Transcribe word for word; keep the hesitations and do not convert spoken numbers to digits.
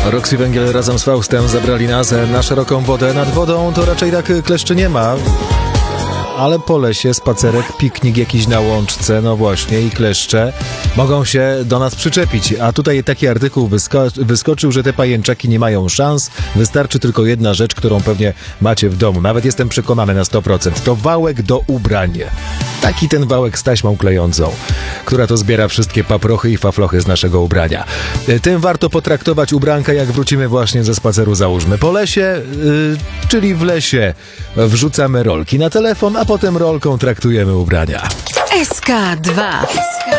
Roxy Węgiel razem z Faustem zabrali nas na szeroką wodę. Nad wodą to raczej tak kleszczy nie ma. Ale po lesie, spacerek, piknik jakiś na łączce, no właśnie, i kleszcze mogą się do nas przyczepić. A tutaj taki artykuł wysko- wyskoczył, że te pajęczaki nie mają szans. Wystarczy tylko jedna rzecz, którą pewnie macie w domu. Nawet jestem przekonany na sto procent. To wałek do ubrań. Taki ten wałek z taśmą klejącą, która to zbiera wszystkie paprochy i faflochy z naszego ubrania. Tym warto potraktować ubranka, jak wrócimy właśnie ze spaceru, załóżmy. Po lesie, yy, czyli w lesie, wrzucamy rolki na telefon, a potem rolką traktujemy ubrania. S K dwa.